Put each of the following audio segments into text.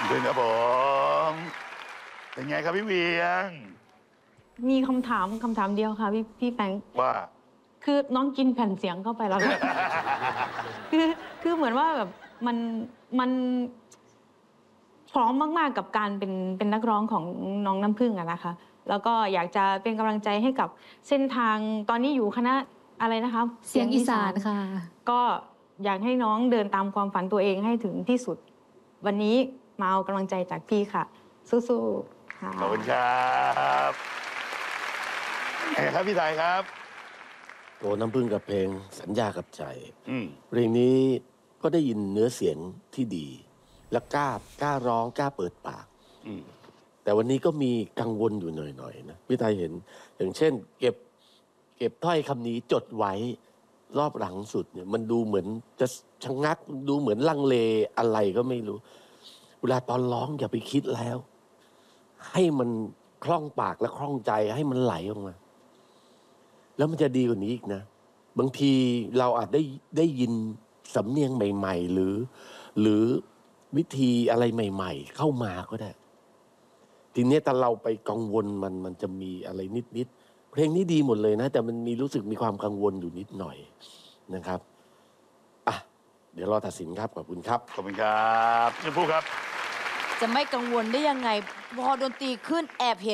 พึ่งครับผมเป็นไงครับพี่เวียงมีคำถามเดียวค่ะพี่แฟงว่าคือน้องกินแผ่นเสียงเข้าไปแล้ว คือเหมือนว่าแบบมันพร้อมมากๆกับการเป็นนักร้องของน้องน้ำพึ่งอะนะคะแล้วก็อยากจะเป็นกำลังใจให้กับเส้นทางตอนนี้อยู่คณะอะไรนะคะเสียงอีสานค่ะก็อยากให้น้องเดินตามความฝันตัวเองให้ถึงที่สุดวันนี้มาเอากำลังใจจากพี่ค่ะสู้ๆค่ะขอบคุณครับไงครับพี่ไทยครับโอ้น้ำพึ่งกับเพลงสัญญากับใจเพลงนี้ก็ได้ยินเนื้อเสียงที่ดีและกล้าร้องกล้าเปิดปากแต่วันนี้ก็มีกังวลอยู่หน่อยๆนะพี่ไทยเห็นอย่างเช่นเก็บถ้อยคำนี้จดไว้รอบหลังสุดเนี่ยมันดูเหมือนจะชะงักดูเหมือนลังเลอะไรก็ไม่รู้เวลาตอนร้องอย่าไปคิดแล้วให้มันคล่องปากและคล่องใจให้มันไหลออกมาแล้วมันจะดีกว่านี้อีกนะบางทีเราอาจได้ยินสำเนียงใหม่ๆหรือวิธีอะไรใหม่ๆเข้ามาก็ได้ทีนี้แต่เราไปกังวลมันจะมีอะไรนิดเพลงนี้ดีหมดเลยนะแต่มันรู้สึกมีความกังวลอยู่นิดหน่อยนะครับอ่ะเดี๋ยวรอตัดสินครับขอบคุณครับขอบคุณครับชมพู่ครับจะไม่กังวลได้ยังไงพอดนตรีขึ้นแอบเห็น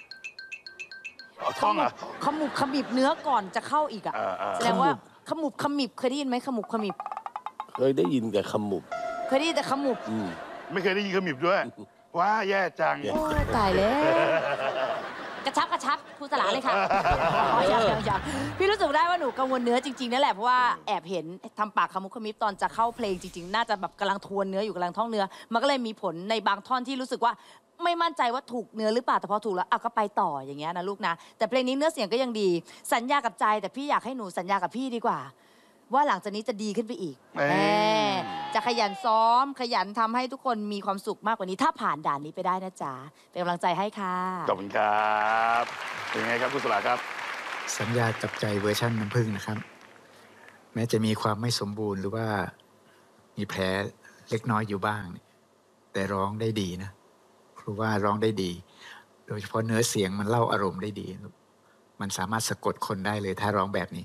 ท่องอ่ะขมุบขมิบเนื้อก่อนจะเข้าอีกอ่ะแสดงว่าขมุบขมิบเคยได้ยินไหมขมุบขมิบเคยได้ยินแต่ขมุบเคยได้ยินแต่ขมุบไม่เคยได้ยินขมิบด้วยว้าแย่จังโอ้ตายแล้วกระชับครูสลาเลยค่ะอยากพี่รู้สึกได้ว่าหนูกังวลเนื้อจริงๆนั่นแหละเพราะว่าแอบเห็นทำปากขมุบขมิบตอนจะเข้าเพลงจริงๆน่าจะแบบกำลังทวนเนื้ออยู่กำลังท่องเนื้อมันก็เลยมีผลในบางท่อนที่รู้สึกว่าไม่มั่นใจว่าถูกเนื้อหรือเปล่าแต่พอถูกแล้วเอาก็ไปต่ออย่างเงี้ยนะลูกนะแต่เพลงนี้เนื้อเสียงก็ยังดีสัญญากับใจแต่พี่อยากให้หนูสัญญากับพี่ดีกว่าว่าหลังจากนี้จะดีขึ้นไปอีกจะขยันซ้อมขยันทำให้ทุกคนมีความสุขมากกว่านี้ถ้าผ่านด่านนี้ไปได้นะจ๊ะเป็นกำลังใจให้ค่ะขอบคุณครับเป็นไงครับคุณสลาครับสัญญากับใจเวอร์ชันน้ำผึ้งนะครับแม้จะมีความไม่สมบูรณ์หรือว่ามีแผลเล็กน้อยอยู่บ้างแต่ร้องได้ดีนะครูว่าร้องได้ดีโดยเฉพาะเนื้อเสียงมันเล่าอารมณ์ได้ดีมันสามารถสะกดคนได้เลยถ้าร้องแบบนี้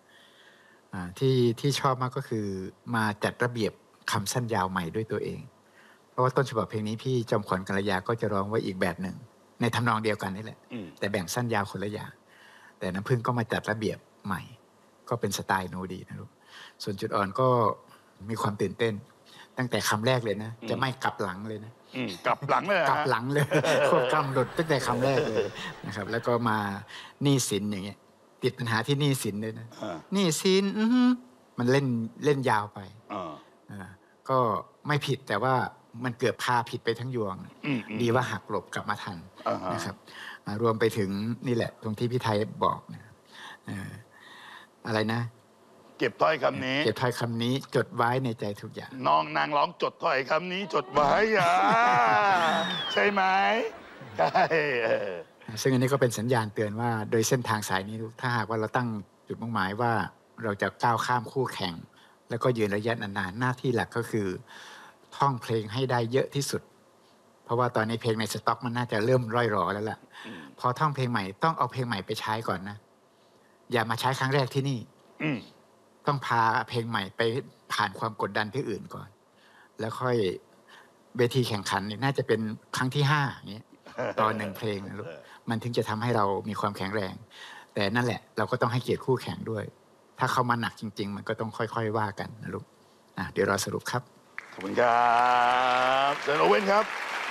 ที่ชอบมากก็คือมาจัดระเบียบคำสั้นยาวใหม่ด้วยตัวเองเพราะว่าต้นฉบับเพลงนี้พี่จอมขวัญกัลยาก็จะร้องไว้อีกแบบหนึ่งในทำนองเดียวกันนี่แหละแต่แบ่งสั้นยาวคนละอย่างแต่น้ำผึ้งก็มาจัดระเบียบใหม่ก็เป็นสไตล์โนดีนะลูกส่วนจุดอ่อนก็มีความตื่นเต้นตั้งแต่คำแรกเลยนะจะไม่กลับหลังเลยนะกลับหลังเลยกลับหลังเลยควบกำหลุดตั้งแต่คำแรกเลยนะครับแล้วก็มาหนี้สินอย่างเงี้ยติดปัญหาที่หนี้สินด้วยนะหนี้สินมันเล่นยาวไปก็ไม่ผิดแต่ว่ามันเกือบพาผิดไปทั้งยวงดีว่าหักหลบกลับมาทันนะครับรวมไปถึงนี่แหละตรงที่พี่ไทยบอกนะอะไรนะเก็บถ้อยคำนี้เก็บถ้อยคำนี้จดไว้ในใจทุกอย่างน้องนางร้องจดถ้อยคำนี้จดไว้ใช่ไหมใช่ซึ่งอันนี้ก็เป็นสัญญาณเตือนว่าโดยเส้นทางสายนี้ถ้าหากว่าเราตั้งจุดมุ่งหมายว่าเราจะก้าวข้ามคู่แข่งแล้วก็ยืนระยะนานๆหน้าที่หลักก็คือท่องเพลงให้ได้เยอะที่สุดเพราะว่าตอนนี้เพลงในสต็อกมันน่าจะเริ่มร่อยรอแล้วล่ะพอท่องเพลงใหม่ต้องเอาเพลงใหม่ไปใช้ก่อนนะอย่ามาใช้ครั้งแรกที่นี่ต้องพาเพลงใหม่ไปผ่านความกดดันที่อื่นก่อนแล้วค่อยเวทีแข่งขันนี่น่าจะเป็นครั้งที่5อย่างนี้ตอน1เพลงนะลูกมันถึงจะทำให้เรามีความแข็งแรงแต่นั่นแหละเราก็ต้องให้เกียรติคู่แข่งด้วยถ้าเขามาหนักจริงๆมันก็ต้องค่อยๆว่ากันนะลูกเดี๋ยวเราสรุปครับขอบคุณครับเซนโอเว่นครับ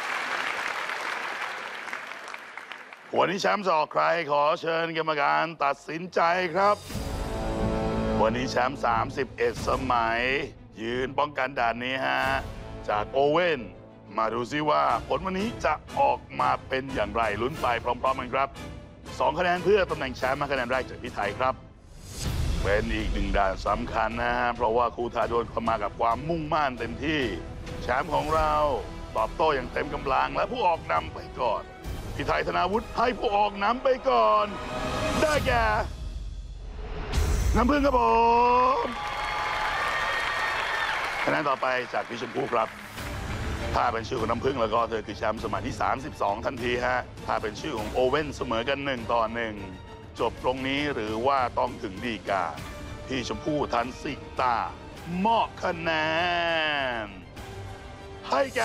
วันนี้แชมป์จะออกใครขอเชิญกรรมการตัดสินใจครับวันนี้แชมป์31 สมัยยืนป้องกันด่านนี้ฮะจากโอเว่นมาดูซิว่าผลวันนี้จะออกมาเป็นอย่างไรลุ้นไปพร้อมๆกันครับ2 คะแนนเพื่อตำแหน่งแชมป์มาคะแนนแรกจากพี่ไทยครับเป็นอีก1 ด่านสำคัญนะฮะเพราะว่าครูทาโดนเข้ามากับความมุ่งมั่นเต็มที่แชมป์ของเราตอบโต้อย่างเต็มกำลังและผู้ออกนำไปก่อนพี่ไทยธนาวุฒิให้ผู้ออกนำไปก่อนได้แก่น้ำผึ้งครับผมคะแนนต่อไปจากพี่ชมพู่ครับถ้าเป็นชื่อของน้ำพึ่งแล้วก็เธอคือแชมป์สมัยที่ 32 ทันทีฮะถ้าเป็นชื่อของโอเว่นเสมอกัน1-1 จบตรงนี้หรือว่าต้องถึงฎีกาพี่ชมพู่ทันสิตามอบคะแนนให้แก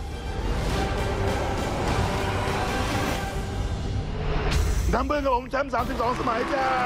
น้ำพึ่งกับผมแชมป์32 สมัยจ้า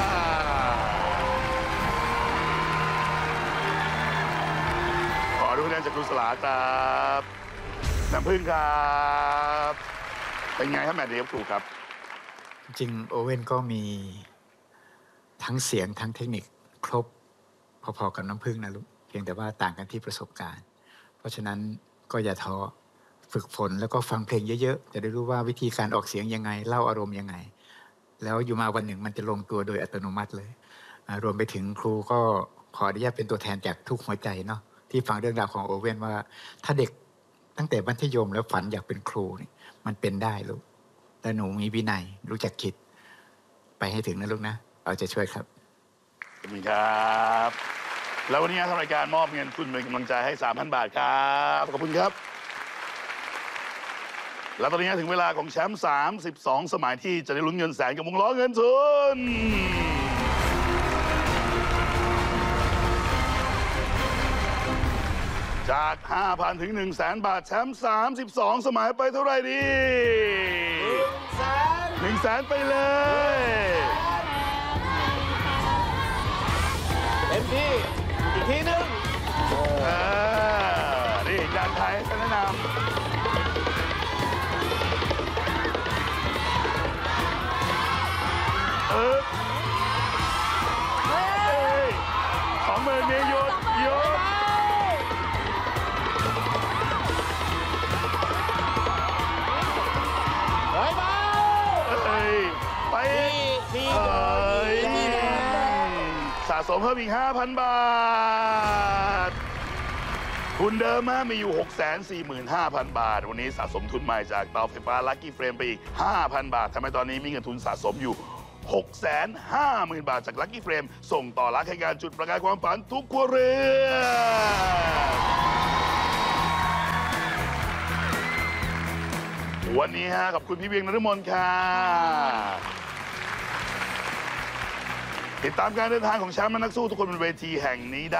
ขอดูคะแนนจากครูสลาครับน้ำพึ่งครับเป็นไงครับแมตช์นี้ครับครูครับจริงโอเว่นก็มีทั้งเสียงทั้งเทคนิคครบพอๆกับน้ำพึ่งนะลูกเพียงแต่ว่าต่างกันที่ประสบการณ์เพราะฉะนั้นก็อย่าท้อฝึกฝนแล้วก็ฟังเพลงเยอะๆจะได้รู้ว่าวิธีการออกเสียงยังไงเล่าอารมณ์ยังไงแล้วอยู่มาวันหนึ่งมันจะลงตัวโดยอัตโนมัติเลยรวมไปถึงครูก็ขออนุญาตเป็นตัวแทนจากทุกหัวใจเนาะที่ฟังเรื่องราวของโอเว่นว่าถ้าเด็กตั้งแต่มัธยมแล้วฝันอยากเป็นครูนี่มันเป็นได้ลูกแต่หนูมีวินัยรู้จักคิดไปให้ถึงนะลูกนะเอาใจช่วยครับขอบคุณครับแล้ววันนี้ทางรายการมอบเงินทุนเป็นกำลังใจให้ 3,000 บาทครับขอบคุณครับแล้วตอนนี้ถึงเวลาของแชมป์32 สมัยที่จะได้ลุ้นเงินแสนกับวงล้อเงินทุนจาก 5,000 ถึง 100,000 บาทแชมป์32 สมัยไปเท่าไหร่ดี100,000 ไปเลยเต็มที่อีกทีนึงนี่จานไทยแนะนำ20,000นี่หยุดไปสะสมเพิ่มอีก 5,000 บาททุนเดิมมีอยู่ 645,000 บาทวันนี้สะสมทุนใหม่จากเตาไฟฟ้าลัคกี้เฟรมไปอีก 5,000 บาททำให้ตอนนี้มีเงินทุนสะสมอยู่ 650,000 บาทจากลัคกี้เฟรมส่งต่อรักให้การจุดประกายความฝันทุกครัวเรือนวันนี้ขอบคุณพี่เวียงนฤมลค่ะติดตามการเดินทางของแชมป์และนักสู้ทุกคนบนเวทีแห่งนี้ได้